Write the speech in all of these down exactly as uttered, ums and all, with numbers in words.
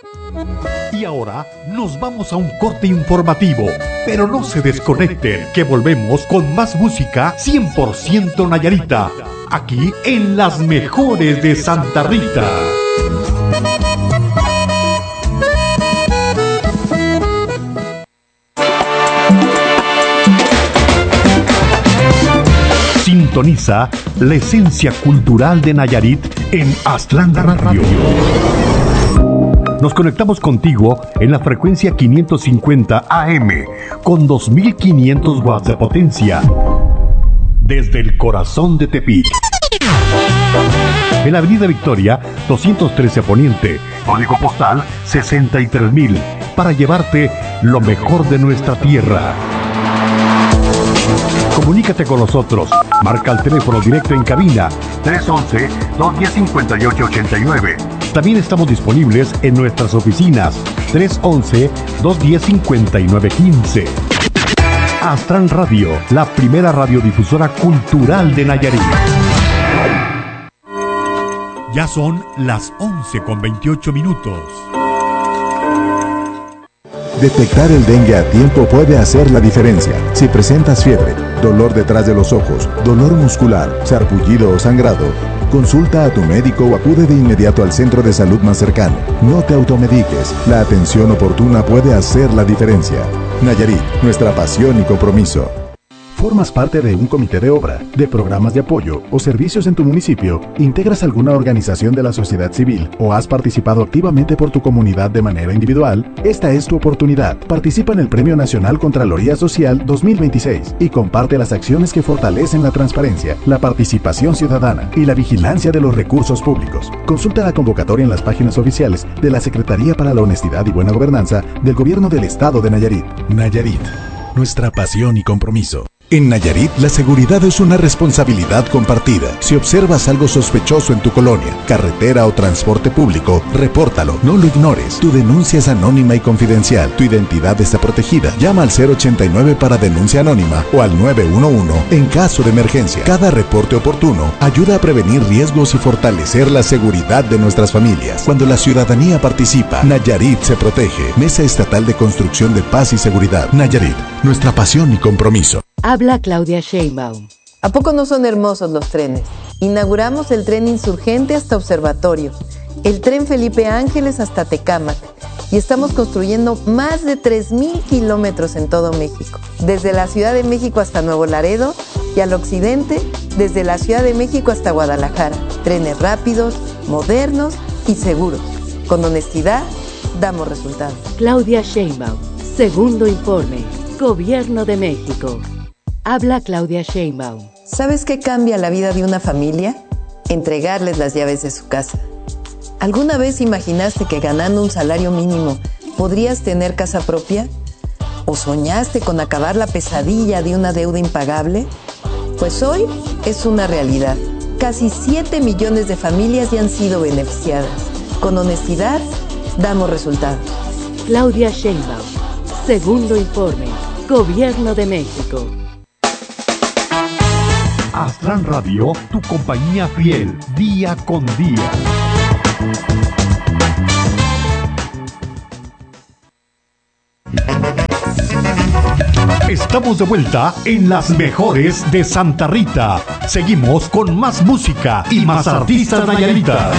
Y ahora nos vamos a un corte informativo, pero no se desconecten, que volvemos con más música cien por ciento Nayarita, aquí en Las Mejores de Santa Rita. Sintoniza la esencia cultural de Nayarit en Aztlán Radio. Nos conectamos contigo en la frecuencia quinientos cincuenta A M con dos mil quinientos watts de potencia desde el corazón de Tepic. En la avenida Victoria doscientos trece Poniente, código postal sesenta y tres mil, para llevarte lo mejor de nuestra tierra. Comunícate con nosotros. Marca el teléfono directo en cabina tres once, dos diez, cincuenta y ocho ochenta y nueve. También estamos disponibles en nuestras oficinas tres once, dos diez, cincuenta y nueve quince. Aztlán Radio, la primera radiodifusora cultural de Nayarit. Ya son las once con veintiocho minutos. Detectar el dengue a tiempo puede hacer la diferencia. Si presentas fiebre, dolor detrás de los ojos, dolor muscular, sarpullido o sangrado, consulta a tu médico o acude de inmediato al centro de salud más cercano. No te automediques. La atención oportuna puede hacer la diferencia. Nayarit, nuestra pasión y compromiso. ¿Formas parte de un comité de obra, de programas de apoyo o servicios en tu municipio? ¿Integras alguna organización de la sociedad civil o has participado activamente por tu comunidad de manera individual? Esta es tu oportunidad. Participa en el Premio Nacional Contraloría Social dos mil veintiséis y comparte las acciones que fortalecen la transparencia, la participación ciudadana y la vigilancia de los recursos públicos. Consulta la convocatoria en las páginas oficiales de la Secretaría para la Honestidad y Buena Gobernanza del Gobierno del Estado de Nayarit. Nayarit, nuestra pasión y compromiso. En Nayarit, la seguridad es una responsabilidad compartida. Si observas algo sospechoso en tu colonia, carretera o transporte público, repórtalo, no lo ignores. Tu denuncia es anónima y confidencial. Tu identidad está protegida. Llama al cero ochenta y nueve para denuncia anónima o al nueve uno uno en caso de emergencia. Cada reporte oportuno ayuda a prevenir riesgos y fortalecer la seguridad de nuestras familias. Cuando la ciudadanía participa, Nayarit se protege. Mesa Estatal de Construcción de Paz y Seguridad. Nayarit, nuestra pasión y compromiso. Habla Claudia Sheinbaum. ¿A poco no son hermosos los trenes? Inauguramos el tren Insurgente hasta Observatorio, el tren Felipe Ángeles hasta Tecámac y estamos construyendo más de tres mil kilómetros en todo México, desde la Ciudad de México hasta Nuevo Laredo y al occidente, desde la Ciudad de México hasta Guadalajara. Trenes rápidos, modernos y seguros. Con honestidad, damos resultados. Claudia Sheinbaum. Segundo informe. Gobierno de México. Habla Claudia Sheinbaum. ¿Sabes qué cambia la vida de una familia? Entregarles las llaves de su casa. ¿Alguna vez imaginaste que ganando un salario mínimo podrías tener casa propia? ¿O soñaste con acabar la pesadilla de una deuda impagable? Pues hoy es una realidad. Casi siete millones de familias ya han sido beneficiadas. Con honestidad, damos resultados. Claudia Sheinbaum. Segundo informe. Gobierno de México. Aztlán Radio, tu compañía fiel, día con día. Estamos de vuelta en Las Mejores de Santa Rita. Seguimos con más música y más artistas nayaritas.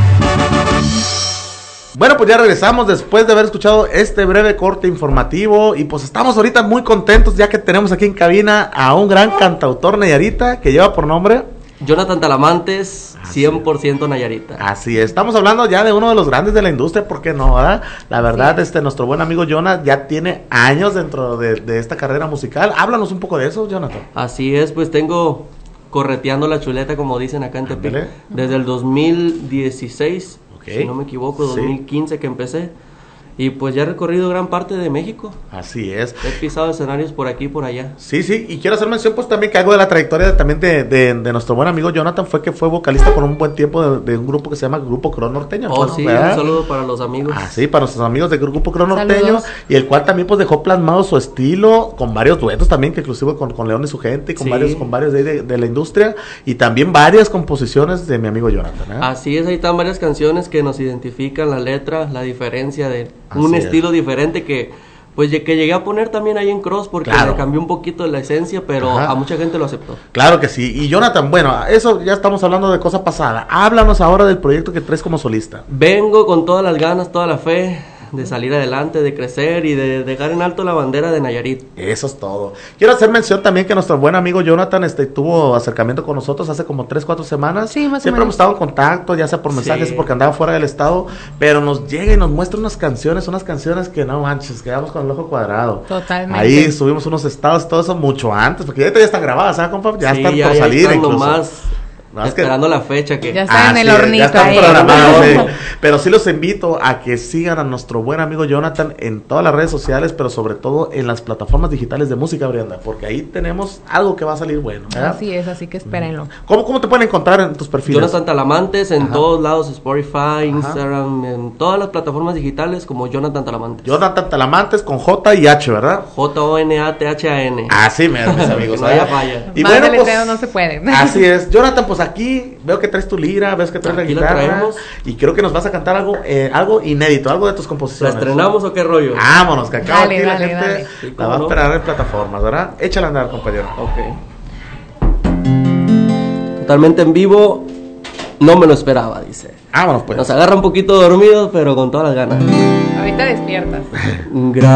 Bueno, pues ya regresamos después de haber escuchado este breve corte informativo y pues estamos ahorita muy contentos ya que tenemos aquí en cabina a un gran cantautor nayarita que lleva por nombre Jonathan Talamantes, cien por ciento Nayarita. Así es, estamos hablando ya de uno de los grandes de la industria, ¿por qué no? ¿Verdad? La verdad, sí. este nuestro buen amigo Jonathan ya tiene años dentro de, de esta carrera musical. Háblanos un poco de eso, Jonathan. Así es, pues tengo correteando la chuleta, como dicen acá en Tepic, desde el dos mil dieciséis. Okay. Si no me equivoco, dos mil quince sí. que empecé. Y pues ya he recorrido gran parte de México. Así es. He pisado escenarios por aquí y por allá. Sí, sí, y quiero hacer mención pues también que algo de la trayectoria de, también de, de, de nuestro buen amigo Jonathan fue que fue vocalista por un buen tiempo de, de un grupo que se llama Grupo Cron Norteño. Oh, bueno, sí, ¿verdad? un saludo para los amigos. Ah, sí, para nuestros amigos del Grupo Cron Norteño, Saludos. y el cual también pues dejó plasmado su estilo con varios duetos también, que inclusive con, con León y su gente, y con Sí. varios, con varios de, de, de la industria, y también varias composiciones de mi amigo Jonathan, ¿eh? Así es, ahí están varias canciones que nos identifican la letra, la diferencia de un Así estilo diferente que pues que llegué a poner también ahí en Cross porque Claro. le cambió un poquito la esencia, pero Ajá. a mucha gente lo aceptó. Claro que sí. Y Jonathan, bueno, eso ya estamos hablando de cosa pasada. Háblanos ahora del proyecto que traes como solista. Vengo con todas las ganas, toda la fe de salir adelante, de crecer y de dejar en alto la bandera de Nayarit. Eso es todo. Quiero hacer mención también que nuestro buen amigo Jonathan este, tuvo acercamiento con nosotros hace como tres, cuatro semanas. Sí, más o Siempre menos. hemos estado en contacto, ya sea por mensajes, Sí. porque andaba fuera del estado, pero nos llega y nos muestra unas canciones, unas canciones que no manches, quedamos con el ojo cuadrado. Totalmente. Ahí subimos unos estados, todo eso mucho antes, porque ahorita ya están grabadas, ¿sabes, compa? Ya Sí, están ya- por ya salir están incluso. nomás No, es que- esperando la fecha que... Ya está en el Así es, hornito ya están ahí. programados, sí. Pero sí los invito a que sigan a nuestro buen amigo Jonathan en todas las redes sociales, pero sobre todo en las plataformas digitales de música, Brianda, porque ahí tenemos algo que va a salir bueno, ¿verdad? Así es, así que espérenlo. ¿Cómo, ¿Cómo te pueden encontrar en tus perfiles? Jonathan Talamantes en Ajá. todos lados, Spotify, Instagram, en todas las plataformas digitales como Jonathan Talamantes. Jonathan Talamantes con J y H, ¿verdad? J O N A T H A N. Así me mis amigos. No haya ¿verdad? falla. Y Más bueno, pues, deletreos no se pueden. así es. Jonathan, pues aquí veo que traes tu lira, ves que traes Aquí la la guitarra. traemos. Y creo que nos vas a cantar algo, eh, algo inédito, algo de tus ¿La composiciones. estrenamos o qué rollo? Vámonos, que acá Dale, aquí la dale, gente dale. Sí, la cómo va a no. esperar en plataformas, ¿verdad? Échala a andar, compañero. Ok. Totalmente en vivo, no me lo esperaba, dice. Vámonos, pues. Nos agarra un poquito dormidos, pero con todas las ganas. Ahorita despiertas. Gracias.